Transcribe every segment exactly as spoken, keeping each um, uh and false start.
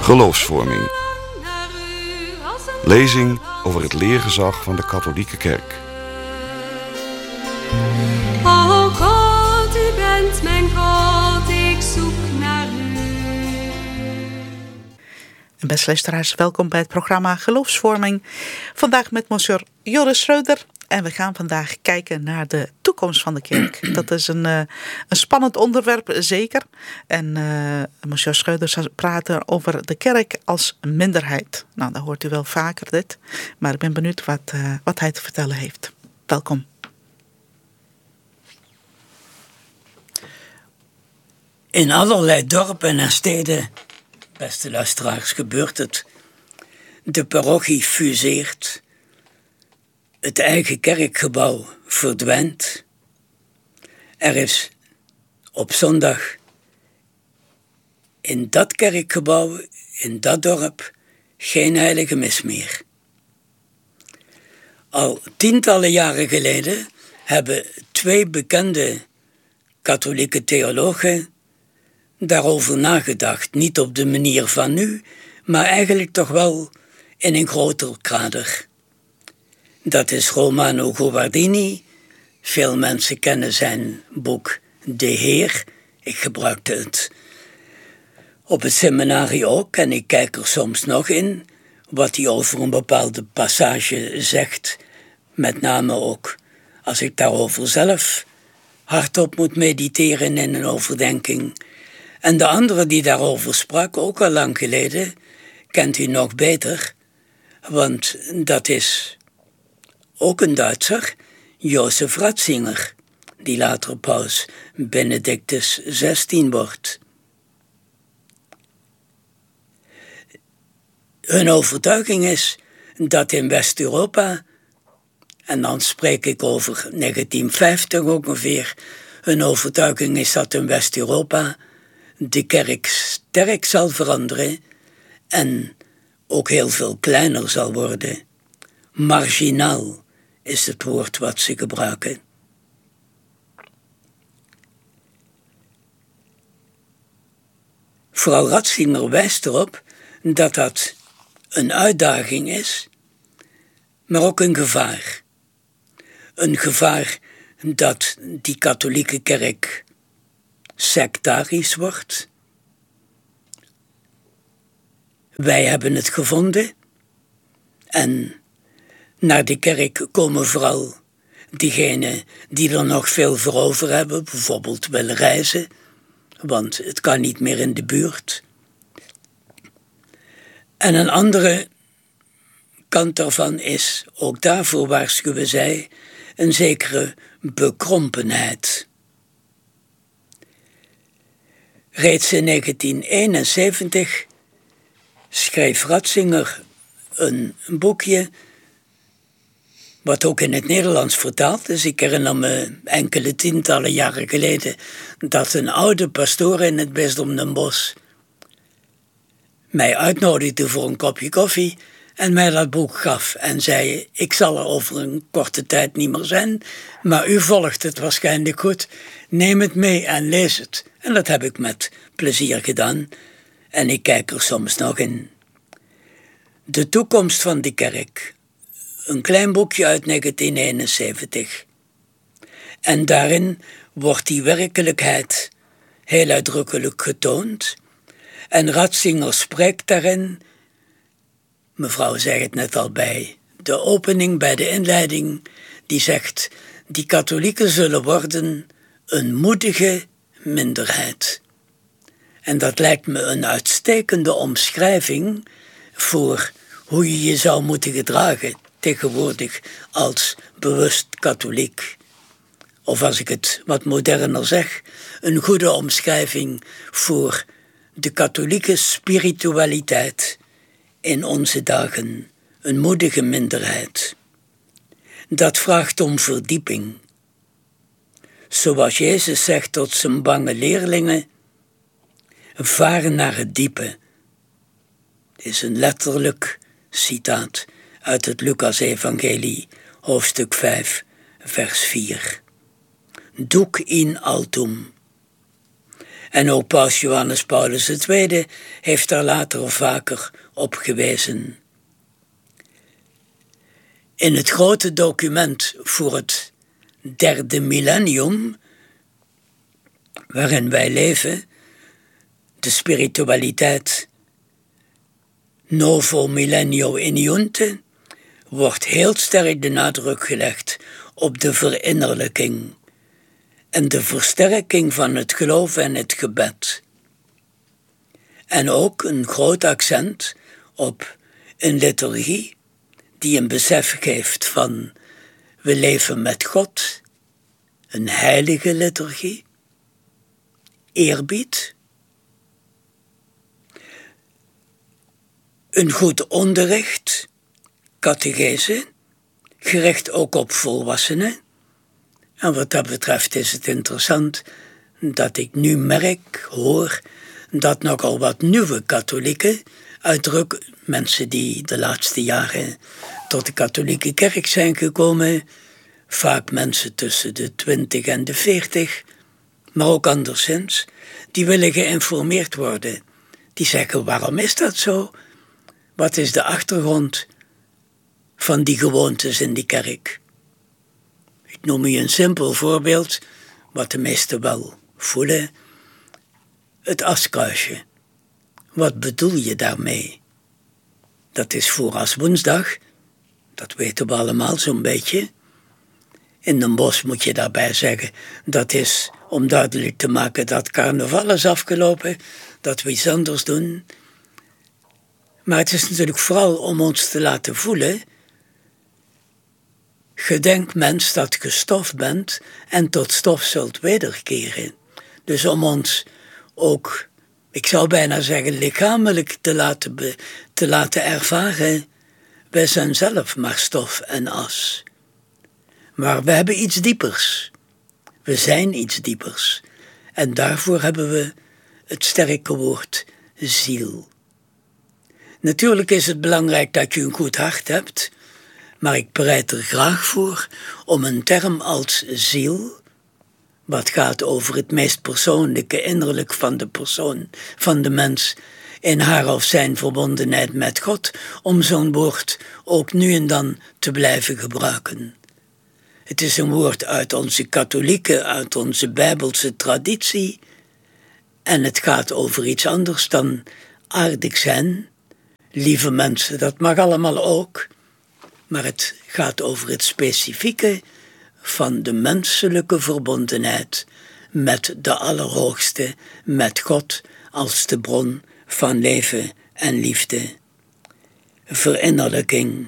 Geloofsvorming. Lezing over het leergezag van de katholieke kerk. O God, u bent mijn God, ik zoek naar u. En beste luisteraars, welkom bij het programma Geloofsvorming. Vandaag met monsieur Joris Schreuder. En we gaan vandaag kijken naar de toekomst van de kerk. Dat is een, uh, een spannend onderwerp, zeker. En uh, monsieur Schreuder zal praten over de kerk als minderheid. Nou, dat hoort u wel vaker dit. Maar ik ben benieuwd wat, uh, wat hij te vertellen heeft. Welkom. In allerlei dorpen en steden, beste luisteraars, gebeurt het. De parochie fuseert. Het eigen kerkgebouw verdwijnt. Er is op zondag in dat kerkgebouw, in dat dorp, geen heilige mis meer. Al tientallen jaren geleden hebben twee bekende katholieke theologen daarover nagedacht. Niet op de manier van nu, maar eigenlijk toch wel in een groter kader. Dat is Romano Guardini. Veel mensen kennen zijn boek De Heer. Ik gebruikte het op het seminarie ook en ik kijk er soms nog in wat hij over een bepaalde passage zegt. Met name ook als ik daarover zelf hardop moet mediteren in een overdenking. En de andere die daarover sprak, ook al lang geleden, kent u nog beter, want dat is ook een Duitser, Josef Ratzinger, die later paus Benedictus zestien wordt. Hun overtuiging is dat in West-Europa, en dan spreek ik over negentien vijftig ongeveer, hun overtuiging is dat in West-Europa de kerk sterk zal veranderen en ook heel veel kleiner zal worden. Marginaal is het woord wat ze gebruiken. Vrouw Ratzinger wijst erop dat dat een uitdaging is, maar ook een gevaar. Een gevaar dat die katholieke kerk sectarisch wordt. Wij hebben het gevonden en naar de kerk komen vooral diegenen die er nog veel voor over hebben, bijvoorbeeld willen reizen, want het kan niet meer in de buurt. En een andere kant daarvan is, ook daarvoor waarschuwen zij, een zekere bekrompenheid. Reeds in negentien eenenzeventig schreef Ratzinger een boekje wat ook in het Nederlands vertaald is. Ik herinner me enkele tientallen jaren geleden dat een oude pastoor in het bisdom Den Bosch mij uitnodigde voor een kopje koffie en mij dat boek gaf en zei: ik zal er over een korte tijd niet meer zijn, maar u volgt het waarschijnlijk goed. Neem het mee en lees het. En dat heb ik met plezier gedaan en ik kijk er soms nog in. De toekomst van de kerk. Een klein boekje uit negentien eenenzeventig. En daarin wordt die werkelijkheid heel uitdrukkelijk getoond. En Ratzinger spreekt daarin, mevrouw zei het net al bij de opening, bij de inleiding, die zegt: die katholieken zullen worden een moedige minderheid. En dat lijkt me een uitstekende omschrijving voor hoe je je zou moeten gedragen tegenwoordig als bewust katholiek. Of als ik het wat moderner zeg, een goede omschrijving voor de katholieke spiritualiteit in onze dagen. Een moedige minderheid. Dat vraagt om verdieping. Zoals Jezus zegt tot zijn bange leerlingen: vaar naar het diepe. Dit is een letterlijk citaat uit het Lucas-evangelie, hoofdstuk vijf, vers vier. Duc in altum. En ook paus Johannes Paulus de Tweede heeft daar later vaker op gewezen. In het grote document voor het derde millennium, waarin wij leven, de spiritualiteit Novo Millennio Iniunte, wordt heel sterk de nadruk gelegd op de verinnerlijking en de versterking van het geloof en het gebed. En ook een groot accent op een liturgie die een besef geeft van we leven met God, een heilige liturgie, eerbied, een goed onderricht, catechese, gericht ook op volwassenen. En wat dat betreft is het interessant dat ik nu merk, hoor, dat nogal wat nieuwe katholieken, uitdrukken, mensen die de laatste jaren tot de katholieke kerk zijn gekomen, vaak mensen tussen de twintig en de veertig, maar ook anderszins, die willen geïnformeerd worden. Die zeggen, waarom is dat zo? Wat is de achtergrond van die gewoontes in die kerk? Ik noem u een simpel voorbeeld, wat de meesten wel voelen. Het askruisje. Wat bedoel je daarmee? Dat is vooraswoensdag, dat weten we allemaal zo'n beetje. In Den Bosch moet je daarbij zeggen, dat is om duidelijk te maken dat carnaval is afgelopen, dat we iets anders doen. Maar het is natuurlijk vooral om ons te laten voelen, gedenk mens dat ge stof bent en tot stof zult wederkeren. Dus om ons ook, ik zou bijna zeggen, lichamelijk te laten, be, te laten ervaren, wij zijn zelf maar stof en as. Maar we hebben iets diepers. We zijn iets diepers. En daarvoor hebben we het sterke woord ziel. Natuurlijk is het belangrijk dat je een goed hart hebt, maar ik bereid er graag voor om een term als ziel, wat gaat over het meest persoonlijke innerlijk van de persoon, van de mens, in haar of zijn verbondenheid met God, om zo'n woord ook nu en dan te blijven gebruiken. Het is een woord uit onze katholieke, uit onze bijbelse traditie, en het gaat over iets anders dan aardig zijn. Lieve mensen, dat mag allemaal ook, maar het gaat over het specifieke van de menselijke verbondenheid met de Allerhoogste, met God als de bron van leven en liefde. Verinnerlijking.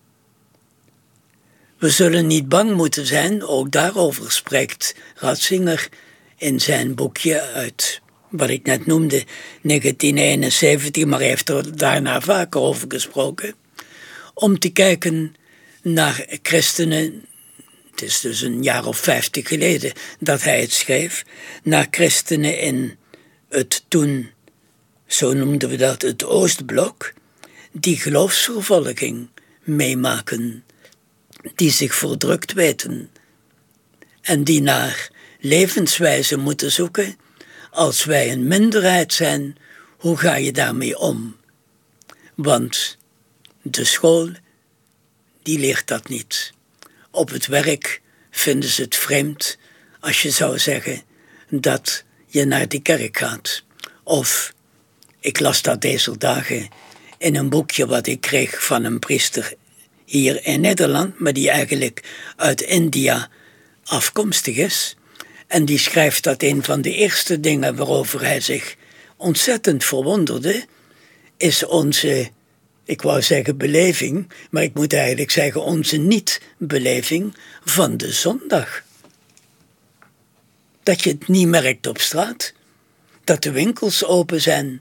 We zullen niet bang moeten zijn, ook daarover spreekt Ratzinger in zijn boekje uit wat ik net noemde, negentien eenenzeventig, maar hij heeft er daarna vaker over gesproken, om te kijken naar christenen, het is dus een jaar of vijftig geleden dat hij het schreef, naar christenen in het toen, zo noemden we dat, het Oostblok, die geloofsvervolging meemaken, die zich verdrukt weten en die naar levenswijze moeten zoeken. Als wij een minderheid zijn, hoe ga je daarmee om? Want de school, die leert dat niet. Op het werk vinden ze het vreemd als je zou zeggen dat je naar de kerk gaat. Of, ik las dat deze dagen in een boekje wat ik kreeg van een priester hier in Nederland, maar die eigenlijk uit India afkomstig is. En die schrijft dat een van de eerste dingen waarover hij zich ontzettend verwonderde, is onze, ik wou zeggen beleving, maar ik moet eigenlijk zeggen onze niet-beleving van de zondag. Dat je het niet merkt op straat, dat de winkels open zijn.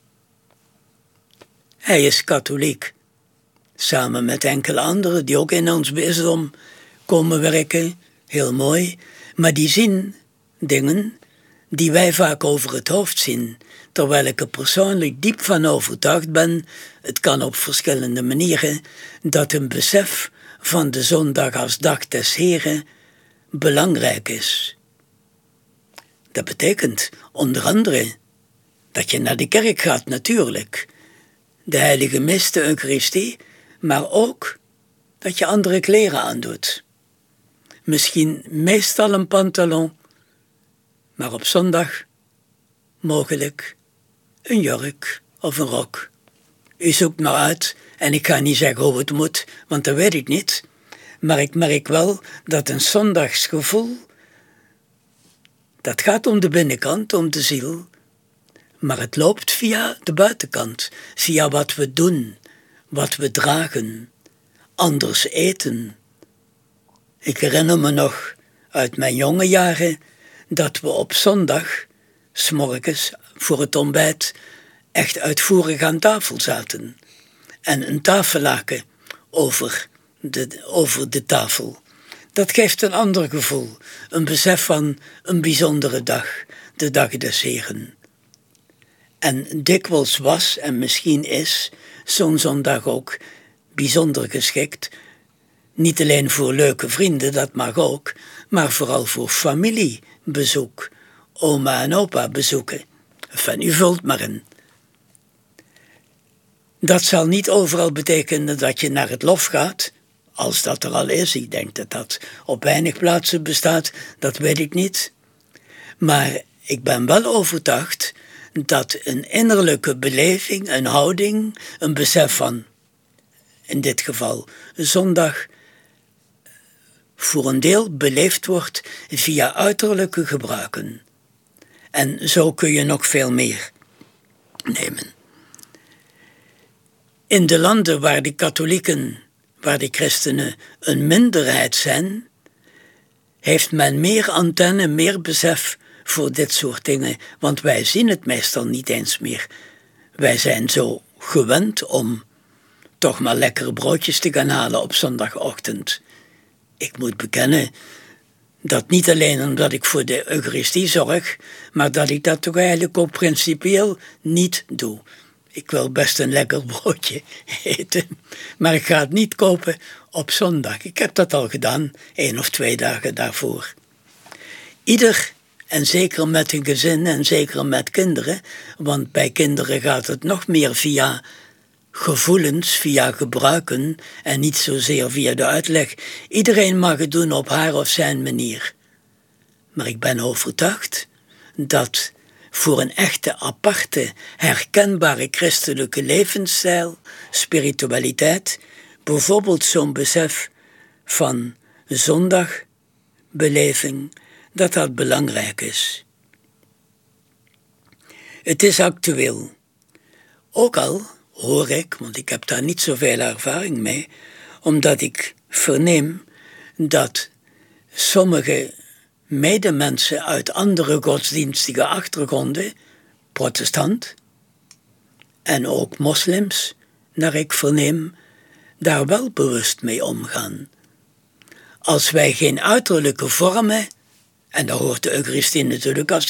Hij is katholiek, samen met enkele anderen die ook in ons bisdom komen werken, heel mooi, maar die zien dingen die wij vaak over het hoofd zien, terwijl ik er persoonlijk diep van overtuigd ben, het kan op verschillende manieren, dat een besef van de zondag als dag des Heren belangrijk is. Dat betekent onder andere dat je naar de kerk gaat natuurlijk. De heilige mis, de Eucharistie, maar ook dat je andere kleren aandoet. Misschien meestal een pantalon, maar op zondag mogelijk een jurk of een rok. U zoekt maar uit en ik ga niet zeggen hoe het moet, want dat weet ik niet. Maar ik merk wel dat een zondagsgevoel, dat gaat om de binnenkant, om de ziel, maar het loopt via de buitenkant, via wat we doen, wat we dragen, anders eten. Ik herinner me nog uit mijn jonge jaren dat we op zondag, 's morgens voor het ontbijt, echt uitvoerig aan tafel zaten. En een tafellaken over de, over de tafel. Dat geeft een ander gevoel, een besef van een bijzondere dag, de dag des Heren. En dikwijls was en misschien is zo'n zondag ook bijzonder geschikt, niet alleen voor leuke vrienden, dat mag ook, maar vooral voor familiebezoek, oma en opa bezoeken. Enfin, u vult maar in. Dat zal niet overal betekenen dat je naar het lof gaat, als dat er al is. Ik denk dat dat op weinig plaatsen bestaat, dat weet ik niet. Maar ik ben wel overtuigd dat een innerlijke beleving, een houding, een besef van, in dit geval zondag, voor een deel beleefd wordt via uiterlijke gebruiken. En zo kun je nog veel meer nemen. In de landen waar de katholieken, waar de christenen een minderheid zijn, heeft men meer antenne, meer besef voor dit soort dingen, want wij zien het meestal niet eens meer. Wij zijn zo gewend om toch maar lekkere broodjes te gaan halen op zondagochtend. Ik moet bekennen dat niet alleen omdat ik voor de Eucharistie zorg, maar dat ik dat toch eigenlijk ook principieel niet doe. Ik wil best een lekker broodje eten, maar ik ga het niet kopen op zondag. Ik heb dat al gedaan, één of twee dagen daarvoor. Ieder, en zeker met een gezin en zeker met kinderen, want bij kinderen gaat het nog meer via gevoelens, via gebruiken en niet zozeer via de uitleg. Iedereen mag het doen op haar of zijn manier. Maar ik ben overtuigd dat voor een echte, aparte, herkenbare christelijke levensstijl, spiritualiteit, bijvoorbeeld zo'n besef van zondagbeleving, dat dat belangrijk is. Het is actueel. Ook al hoor ik, want ik heb daar niet zoveel ervaring mee, omdat ik verneem dat sommige medemensen uit andere godsdienstige achtergronden, protestant en ook moslims, naar ik verneem, daar wel bewust mee omgaan. Als wij geen uiterlijke vormen, en daar hoort de Eucharistie natuurlijk als